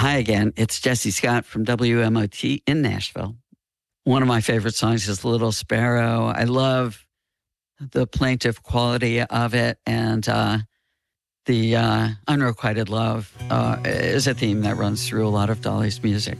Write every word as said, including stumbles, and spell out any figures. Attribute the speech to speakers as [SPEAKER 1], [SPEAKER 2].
[SPEAKER 1] Hi again. It's Jesse Scott from W M O T in Nashville. One of my favorite songs is Little Sparrow. I love the plaintive quality of it, and uh, the uh, unrequited love uh, is a theme that runs through a lot of Dolly's music.